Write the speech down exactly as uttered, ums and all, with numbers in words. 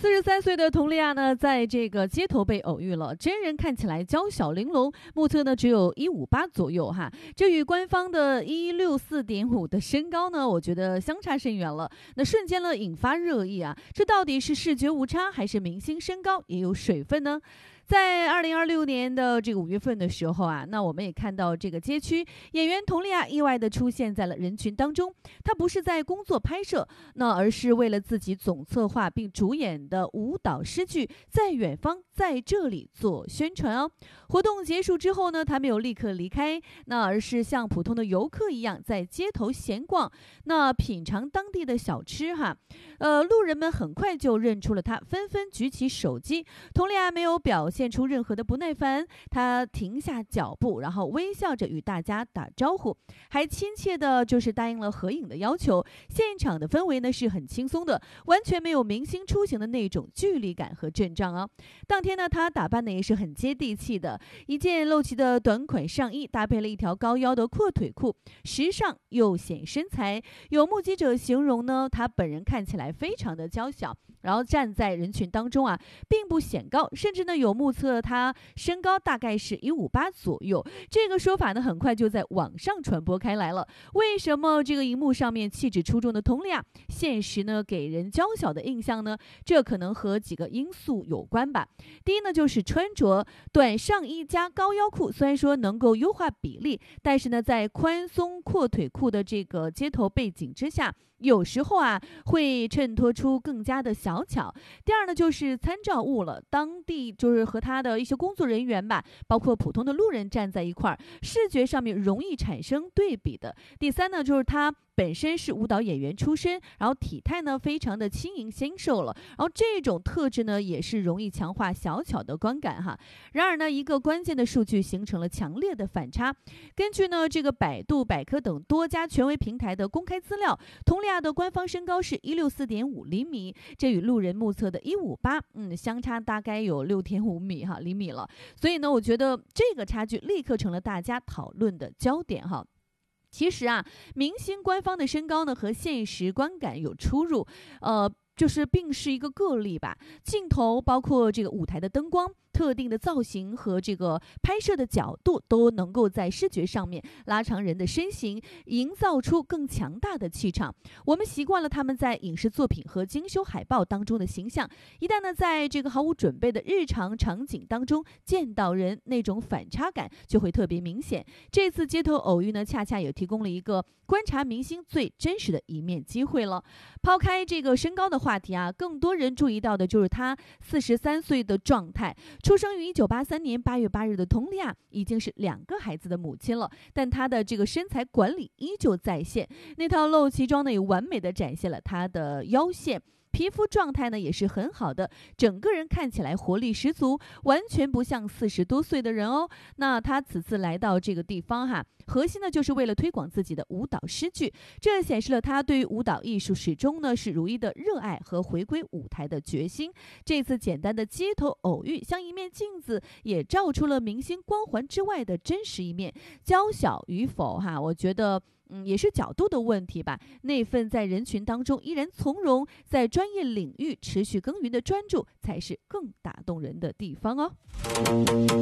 四十三岁的佟丽娅呢，在这个街头被偶遇了，真人看起来娇小玲珑，目测呢只有一五八左右哈，这与官方的一六四点五的身高呢，我觉得相差甚远了。那瞬间呢引发热议啊，这到底是视觉误差还是明星身高也有水分呢？在二零二六年的这个五月份的时候啊，那我们也看到这个街区演员佟丽娅意外的出现在了人群当中。她不是在工作拍摄，那而是为了自己总策划并主演的舞蹈诗剧《在远方在这里》做宣传哦。活动结束之后呢，她没有立刻离开，那而是像普通的游客一样在街头闲逛，那品尝当地的小吃哈。呃，路人们很快就认出了她，纷纷举起手机。佟丽娅没有表现出任何的不耐烦，她停下脚步，然后微笑着与大家打招呼，还亲切的就是答应了合影的要求。现场的氛围呢是很轻松的，完全没有明星出行的那种距离感和阵仗啊。当天呢，她打扮的也是很接地气的，一件露脐的短款上衣，搭配了一条高腰的阔腿裤，时尚又显身材。有目击者形容呢，她本人看起来非常的娇小，然后站在人群当中啊，并不显高，甚至呢有目测他身高大概是一五八左右。这个说法呢，很快就在网上传播开来了。为什么这个荧幕上面气质出众的佟丽娅，现实呢给人娇小的印象呢？这可能和几个因素有关吧。第一呢，就是穿着短上衣加高腰裤，虽然说能够优化比例，但是呢，在宽松阔腿裤的这个街头背景之下，有时候啊会衬托出更加的小巧。第二呢，就是参照物了，当地就是和他的一些工作人员吧，包括普通的路人站在一块儿，视觉上面容易产生对比的。第三呢，就是他本身是舞蹈演员出身，然后体态呢非常的轻盈纤瘦了，然后这种特质呢也是容易强化小巧的观感哈。然而呢，一个关键的数据形成了强烈的反差。根据呢这个百度百科等多家权威平台的公开资料，佟丽娅的官方身高是一六四点五厘米，这与路人目测的一五八，嗯，相差大概有六点五米哈厘米了。所以呢，我觉得这个差距立刻成了大家讨论的焦点哈。其实啊，明星官方的身高呢和现实观感有出入，呃，就是并是一个个例吧。镜头包括这个舞台的灯光、特定的造型和这个拍摄的角度，都能够在视觉上面拉长人的身形，营造出更强大的气场。我们习惯了他们在影视作品和精修海报当中的形象，一旦呢在这个毫无准备的日常场景当中见到人，那种反差感就会特别明显。这次街头偶遇呢，恰恰也提供了一个观察明星最真实的一面机会了。抛开这个身高的话题啊，更多人注意到的就是他四十三岁的状态。出生于一九八三年八月八日的佟丽娅已经是两个孩子的母亲了，但她的这个身材管理依旧在线，那套露脐装呢也完美的展现了她的腰线。皮肤状态呢也是很好的，整个人看起来活力十足，完全不像四十多岁的人哦。那他此次来到这个地方哈，核心呢就是为了推广自己的舞蹈诗句，这显示了他对于舞蹈艺术始终呢是如一的热爱和回归舞台的决心。这次简单的街头偶遇，像一面镜子，也照出了明星光环之外的真实一面。娇小与否哈，我觉得嗯，也是角度的问题吧。那份在人群当中依然从容，在专业领域持续耕耘的专注，才是更打动人的地方哦。